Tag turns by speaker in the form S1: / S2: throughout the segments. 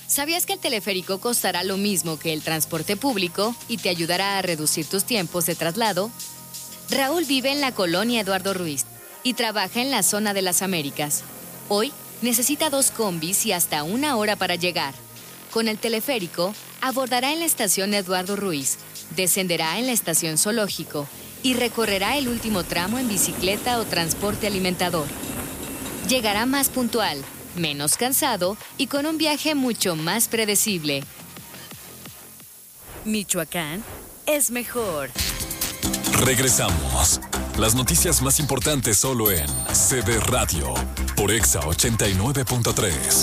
S1: ¿Sabías que el teleférico costará lo mismo que el transporte público y te ayudará a reducir tus tiempos de traslado? Raúl vive en la colonia Eduardo Ruiz y trabaja en la zona de las Américas. Hoy necesita 2 combis y hasta 1 hora para llegar. Con el teleférico, abordará en la estación Eduardo Ruiz, descenderá en la estación Zoológico y recorrerá el último tramo en bicicleta o transporte alimentador. Llegará más puntual, menos cansado y con un viaje mucho más predecible. Michoacán es mejor.
S2: Regresamos. Las noticias más importantes solo en CB Radio por Exa 89.3.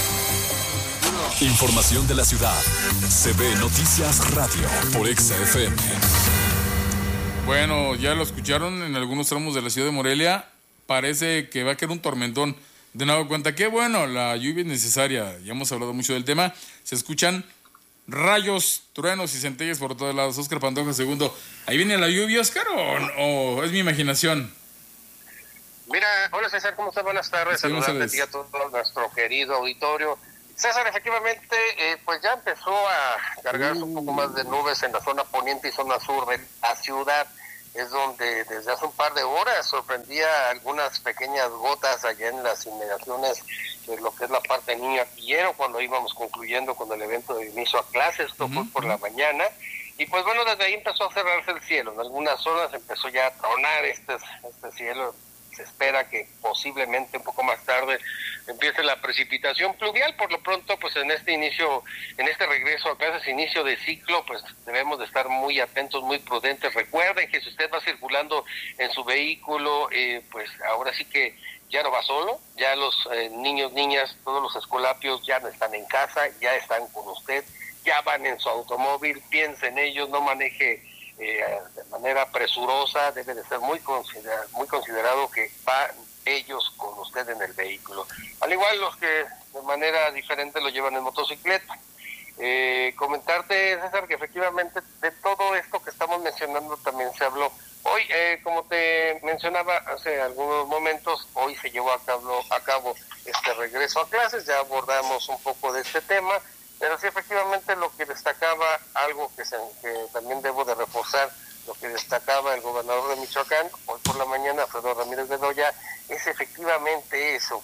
S2: Información de la ciudad. CB Noticias Radio por Exa FM.
S3: Bueno, ya lo escucharon en algunos tramos de la ciudad de Morelia. Parece que va a caer un tormentón. De nuevo cuenta, qué bueno, la lluvia es necesaria. Ya hemos hablado mucho del tema. Se escuchan rayos, truenos y centellas por todos lados. Óscar Pantoja, segundo. ¿Ahí viene la lluvia, Óscar, o es mi imaginación?
S4: Mira, hola César, ¿cómo estás? Buenas tardes. Saludarte a ti y a todo nuestro querido auditorio. César, efectivamente, pues ya empezó a cargarse un poco más de nubes en la zona poniente y zona sur de la ciudad. Es donde desde hace un par de horas sorprendía algunas pequeñas gotas allá en las inmediaciones de lo que es la parte de Niño Artillero, cuando íbamos concluyendo con el evento de inicio a clases. Esto fue por la mañana, y pues bueno, desde ahí empezó a cerrarse el cielo. En algunas zonas empezó ya a tronar este cielo. Se espera que posiblemente un poco más tarde empiece la precipitación pluvial. Por lo pronto, pues en este regreso a clases, inicio de ciclo, pues debemos de estar muy atentos, muy prudentes. Recuerden que si usted va circulando en su vehículo, pues ahora sí que ya no va solo, ya los niños, niñas, todos los escolapios ya no están en casa, ya están con usted, ya van en su automóvil, piense en ellos, no maneje de manera presurosa, debe de ser muy considerado que van ellos con usted en el vehículo. Al igual los que de manera diferente lo llevan en motocicleta. Comentarte, César, que efectivamente de todo esto que estamos mencionando también se habló. Hoy, como te mencionaba hace algunos momentos, hoy se llevó a cabo este regreso a clases, ya abordamos un poco de este tema. Pero sí, efectivamente, lo que destacaba, algo que también debo de reforzar, lo que destacaba el gobernador de Michoacán, hoy por la mañana, Alfredo Ramírez Bedoya, es efectivamente eso,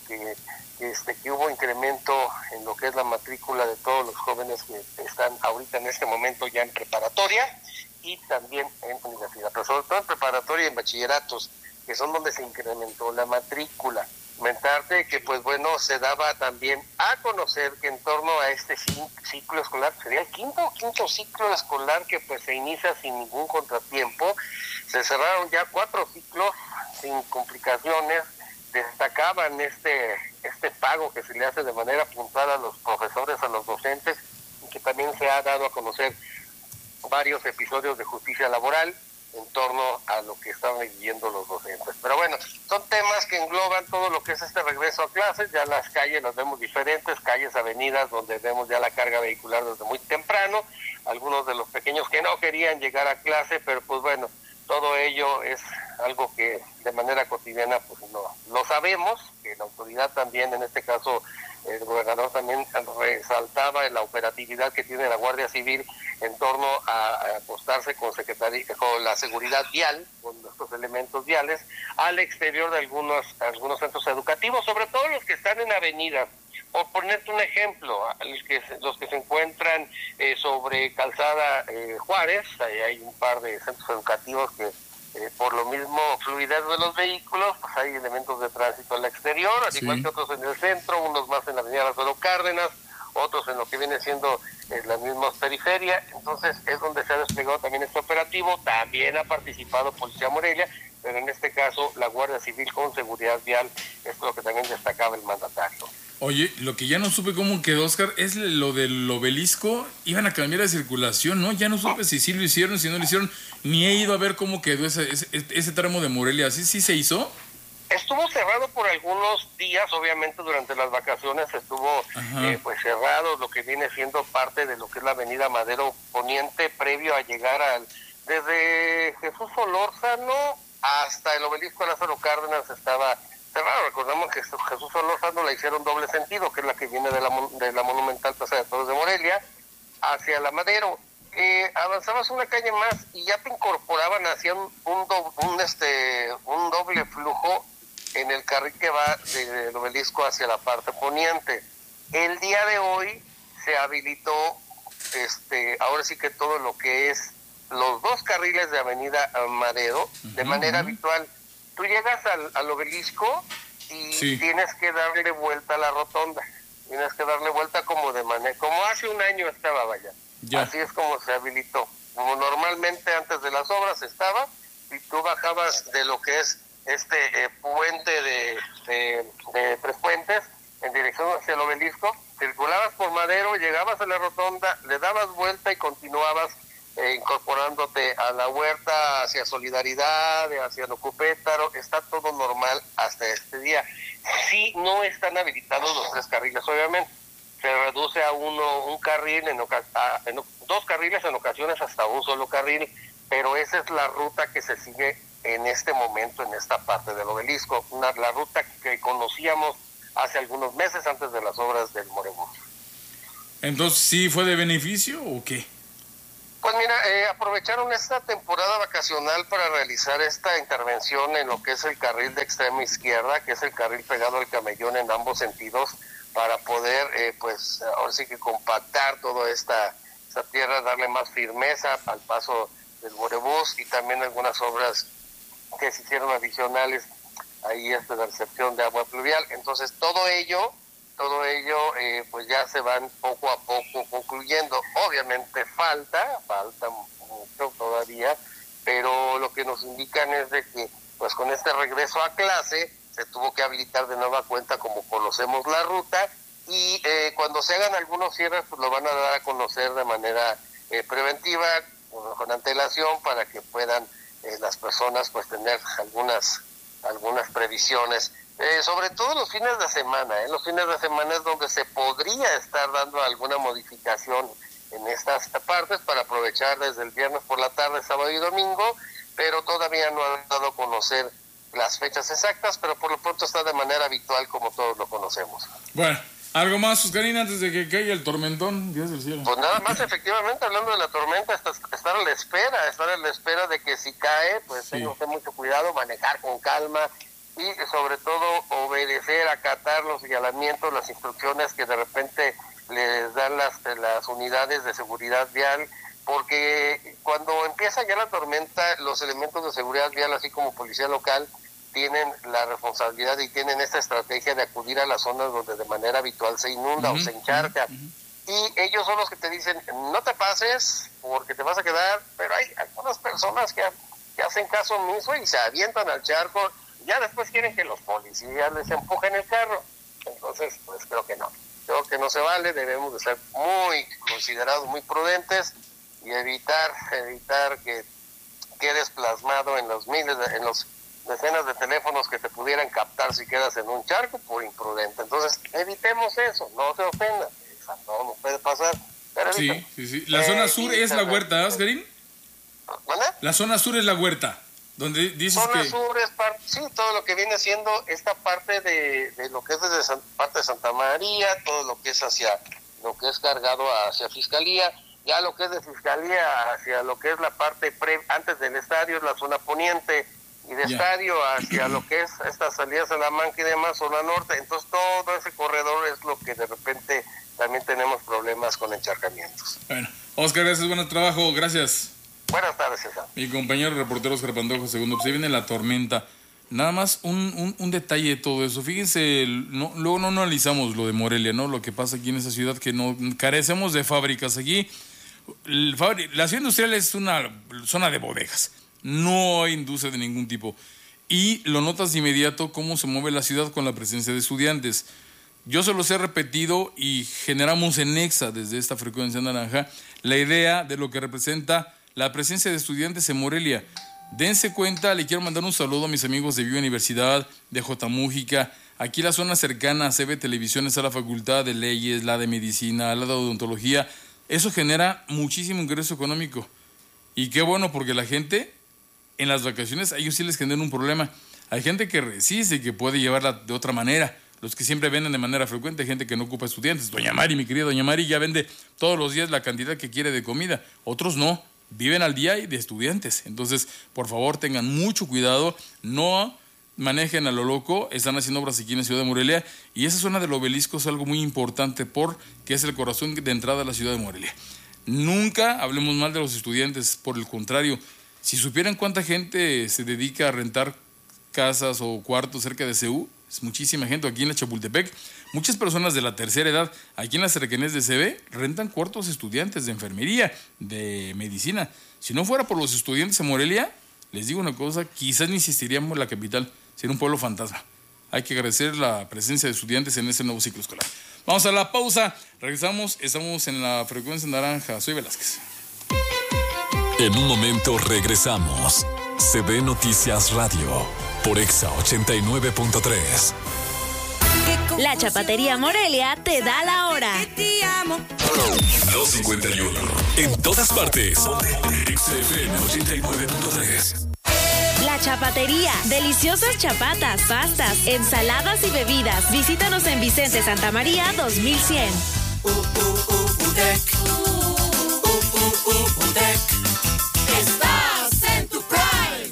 S4: que hubo incremento en lo que es la matrícula de todos los jóvenes que están ahorita en este momento ya en preparatoria y también en universidad, pero sobre todo en preparatoria y en bachilleratos, que son donde se incrementó la matrícula. Comentarte que pues bueno, se daba también a conocer que en torno a este ciclo escolar, sería el quinto ciclo escolar que pues se inicia sin ningún contratiempo. Se cerraron ya 4 ciclos sin complicaciones. Destacaban este pago que se le hace de manera puntual a los profesores, a los docentes, y que también se ha dado a conocer varios episodios de justicia laboral en torno a lo que estaban viviendo los docentes. Pero bueno, son temas que engloban todo lo que es este regreso a clases. Ya las calles las vemos diferentes, calles, avenidas, donde vemos ya la carga vehicular desde muy temprano. Algunos de los pequeños que no querían llegar a clase, pero pues bueno, todo ello es algo que de manera cotidiana pues no lo sabemos, que la autoridad también, en este caso el gobernador también resaltaba la operatividad que tiene la Guardia Civil en torno a apostarse con la seguridad vial, con estos elementos viales, al exterior de algunos centros educativos, sobre todo los que están en avenidas. Por ponerte un ejemplo, los que se encuentran sobre Calzada Juárez, ahí hay un par de centros educativos que por lo mismo fluidez de los vehículos, pues hay elementos de tránsito al exterior, al igual que otros en el centro, unos más en la avenida Lázaro Cárdenas, otros en lo que viene siendo las mismas periferias. Entonces es donde se ha desplegado también este operativo. También ha participado Policía Morelia, pero en este caso la Guardia Civil con seguridad vial, esto es lo que también destacaba el mandatario.
S3: Oye, lo que ya no supe cómo quedó, Óscar, es lo del obelisco. Iban a cambiar la circulación, ¿no? Ya no supe si sí lo hicieron, si no lo hicieron. Ni he ido a ver cómo quedó ese tramo de Morelia. ¿Sí se hizo?
S4: Estuvo cerrado por algunos días, obviamente durante las vacaciones estuvo pues cerrado, lo que viene siendo parte de lo que es la avenida Madero Poniente, previo a llegar desde Jesús Solórzano hasta el obelisco Lázaro Cárdenas estaba cerrado. Recordamos que Jesús Solórzano la hicieron doble sentido, que es la que viene de la Monumental Plaza de Toros de Morelia hacia la Madero. Avanzabas una calle más y ya te incorporaban hacia un doble flujo en el carril que va del Obelisco hacia la parte poniente. El día de hoy se habilitó ahora sí que todo lo que es los dos carriles de Avenida Madero de manera habitual. Tú llegas al Obelisco y tienes que darle vuelta a la rotonda. Tienes que darle vuelta como hace un año estaba, vaya. Ya. Así es como se habilitó. Como normalmente antes de las obras estaba, y tú bajabas de lo que es puente de Tres Puentes en dirección hacia el Obelisco, circulabas por Madero, llegabas a la rotonda, le dabas vuelta y continuabas incorporándote a la Huerta, hacia Solidaridad, hacia Locupétaro. Está todo normal hasta este día. Sí, no están habilitados los tres carriles, obviamente. Se reduce a un carril, dos carriles en ocasiones hasta un solo carril, pero esa es la ruta que se sigue en este momento en esta parte del Obelisco, la ruta que conocíamos hace algunos meses antes de las obras del Morebús.
S3: Entonces, ¿sí fue de beneficio o qué?
S4: Pues mira, aprovecharon esta temporada vacacional para realizar esta intervención en lo que es el carril de extrema izquierda, que es el carril pegado al camellón en ambos sentidos, para poder, pues, ahora sí que compactar toda esta tierra, darle más firmeza al paso del Morebús, y también algunas obras que se hicieron adicionales ahí de recepción de agua pluvial. Entonces, todo ello pues ya se van poco a poco concluyendo. Obviamente falta mucho todavía, pero lo que nos indican es de que pues con este regreso a clase se tuvo que habilitar de nueva cuenta como conocemos la ruta, y cuando se hagan algunos cierres pues lo van a dar a conocer de manera preventiva, con antelación, para que puedan las personas pues tener algunas previsiones. Sobre todo los fines de semana, los fines de semana es donde se podría estar dando alguna modificación en estas partes para aprovechar desde el viernes por la tarde, sábado y domingo, pero todavía no han dado a conocer las fechas exactas, pero por lo pronto está de manera habitual como todos lo conocemos.
S3: Bueno, ¿algo más, Oscarina, antes de que caiga el tormentón? Dios del cielo.
S4: Pues nada más, efectivamente, hablando de la tormenta, estar a la espera de que si cae, pues tengan mucho cuidado, manejar con calma, y sobre todo obedecer, acatar los señalamientos, las instrucciones que de repente les dan las unidades de seguridad vial, porque cuando empieza ya la tormenta, los elementos de seguridad vial, así como policía local, tienen la responsabilidad y tienen esta estrategia de acudir a las zonas donde de manera habitual se inunda o se encharca. Y ellos son los que te dicen, no te pases porque te vas a quedar, pero hay algunas personas que hacen caso omiso y se avientan al charco. Ya después quieren que los policías les empujen el carro. Entonces, pues creo que no se vale. Debemos de ser muy considerados, muy prudentes, y evitar que quedes plasmado en los decenas de teléfonos que te pudieran captar si quedas en un charco por imprudente. Entonces, evitemos eso, no se ofendan. No puede pasar. Pero
S3: sí. La zona sur es la Huerta, ¿Oscarín?
S4: ¿Vale?
S3: La zona sur es la Huerta. Donde dices
S4: zona sur es todo lo que viene siendo esta parte de lo que es desde parte de Santa María, todo lo que es hacia lo que es cargado hacia Fiscalía, ya lo que es de Fiscalía hacia lo que es la parte antes del estadio, es la zona poniente, y de estadio hacia lo que es estas salidas a Salamanca y demás, zona norte. Entonces todo ese corredor es lo que de repente también tenemos problemas con encharcamientos.
S3: Bueno, Oscar, gracias, buen trabajo, gracias.
S4: Buenas tardes, César.
S3: Mi compañero reportero Oscar Pantoja, segundo. Pues ahí viene la tormenta. Nada más un detalle de todo eso. Fíjense, luego no analizamos lo de Morelia, ¿no? Lo que pasa aquí en esa ciudad, que no carecemos de fábricas. Aquí, la ciudad industrial es una zona de bodegas. No hay industria de ningún tipo. Y lo notas de inmediato cómo se mueve la ciudad con la presencia de estudiantes. Yo se los he repetido y generamos en Exa, desde esta frecuencia naranja, la idea de lo que representa la presencia de estudiantes en Morelia. Dense cuenta, le quiero mandar un saludo a mis amigos de Viva Universidad, de J. Mújica, aquí la zona cercana a CB Televisión está la Facultad de Leyes, la de Medicina, la de Odontología. Eso genera muchísimo ingreso económico. Y qué bueno, porque la gente en las vacaciones, a ellos sí les genera un problema. Hay gente que resiste y que puede llevarla de otra manera. Los que siempre venden de manera frecuente, hay gente que no ocupa estudiantes. Doña Mari, mi querida Doña Mari, ya vende todos los días la cantidad que quiere de comida. Otros no, viven al día y de estudiantes. Entonces, por favor, tengan mucho cuidado, no manejen a lo loco. Están haciendo obras aquí en la ciudad de Morelia y esa zona del Obelisco es algo muy importante porque es el corazón de entrada a la ciudad de Morelia. Nunca hablemos mal de los estudiantes, por el contrario, si supieran cuánta gente se dedica a rentar casas o cuartos cerca de CU, es muchísima gente. Aquí en la Chapultepec, muchas personas de la tercera edad, aquí en las cercanías de CB, rentan cuartos estudiantes de enfermería, de medicina. Si no fuera por los estudiantes en Morelia, les digo una cosa, quizás ni existiríamos en la capital, sería un pueblo fantasma. Hay que agradecer la presencia de estudiantes en este nuevo ciclo escolar. Vamos a la pausa, regresamos, estamos en la frecuencia naranja. Soy Velázquez.
S2: En un momento regresamos. CB Noticias Radio por Exa 89.3.
S5: La Chapatería Morelia te da la hora.
S2: 2:51. En todas partes. XFM 89.3.
S5: La Chapatería. Deliciosas chapatas, pastas, ensaladas y bebidas. Visítanos en Vicente Santa María 2100.
S1: Estás en tu prime.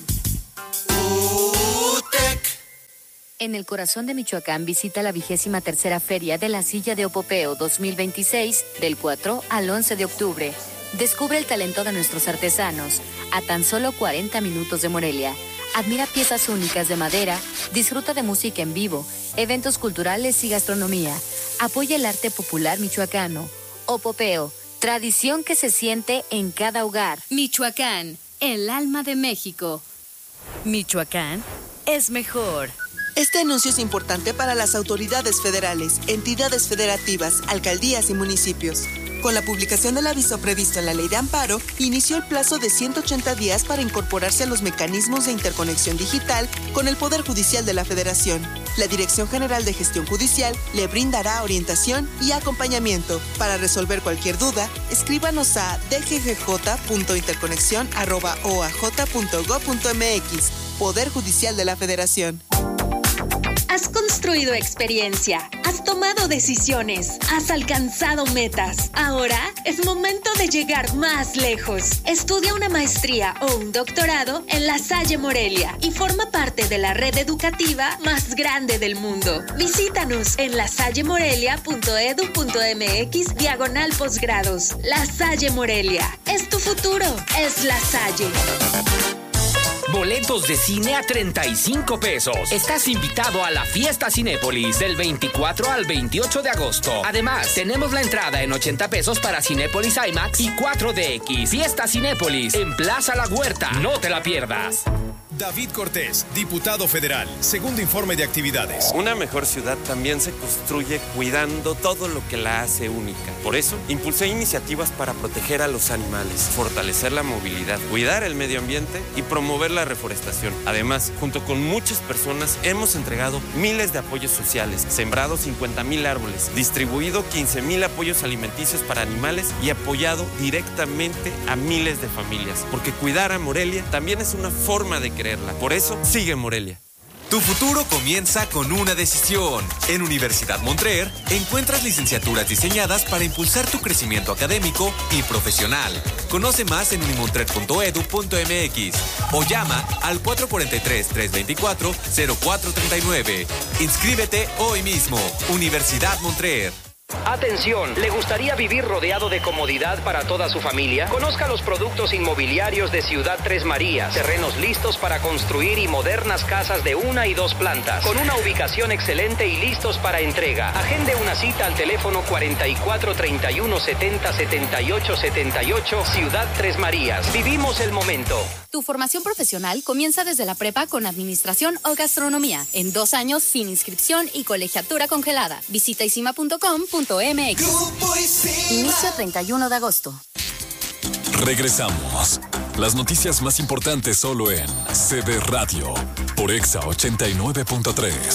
S1: En el corazón de Michoacán visita la 23ª Feria de la Silla de Opopeo 2026 del 4 al 11 de octubre. Descubre el talento de nuestros artesanos a tan solo 40 minutos de Morelia. Admira piezas únicas de madera, disfruta de música en vivo, eventos culturales y gastronomía. Apoya el arte popular michoacano. Opopeo, tradición que se siente en cada hogar. Michoacán, el alma de México.
S5: Michoacán es mejor.
S6: Este anuncio es importante para las autoridades federales, entidades federativas, alcaldías y municipios. Con la publicación del aviso previsto en la Ley de Amparo, inició el plazo de 180 días para incorporarse a los mecanismos de interconexión digital con el Poder Judicial de la Federación. La Dirección General de Gestión Judicial le brindará orientación y acompañamiento. Para resolver cualquier duda, escríbanos a dggj.interconexión@oaj.gov.mx. Poder Judicial de la Federación.
S7: Has construido experiencia, has tomado decisiones, has alcanzado metas. Ahora es momento de llegar más lejos. Estudia una maestría o un doctorado en La Salle Morelia y forma parte de la red educativa más grande del mundo. Visítanos en lasallemorelia.edu.mx/posgrados. La Salle Morelia. Es tu futuro, es La Salle.
S8: Boletos de cine a 35 pesos. Estás invitado a la Fiesta Cinépolis del 24 al 28 de agosto. Además, tenemos la entrada en 80 pesos para Cinépolis IMAX y 4DX. Fiesta Cinépolis en Plaza La Huerta. No te la pierdas.
S9: David Cortés, diputado federal. Segundo informe de actividades.
S10: Una mejor ciudad también se construye cuidando todo lo que la hace única. Por eso, impulsé iniciativas para proteger a los animales, fortalecer la movilidad, cuidar el medio ambiente y promover la reforestación. Además, junto con muchas personas, hemos entregado miles de apoyos sociales, sembrado 50,000 árboles, distribuido 15,000 apoyos alimenticios para animales y apoyado directamente a miles de familias. Porque cuidar a Morelia también es una forma de quererla. Por eso, sigue Morelia.
S11: Tu futuro comienza con una decisión. En Universidad Montreer encuentras licenciaturas diseñadas para impulsar tu crecimiento académico y profesional. Conoce más en unimontreer.edu.mx o llama al 443-324-0439. Inscríbete hoy mismo. Universidad Montreer.
S8: Atención, ¿le gustaría vivir rodeado de comodidad para toda su familia? Conozca los productos inmobiliarios de Ciudad Tres Marías. Terrenos listos para construir y modernas casas de 1 y 2 plantas. Con una ubicación excelente y listos para entrega. Agende una cita al teléfono 44 31 70 78 78. Ciudad Tres Marías. Vivimos el momento.
S1: Tu formación profesional comienza desde la prepa con administración o gastronomía. En 2 años sin inscripción y colegiatura congelada. Visita isima.com.mx. Inicio 31 de agosto.
S2: Regresamos. Las noticias más importantes solo en CB Radio por Exa 89.3.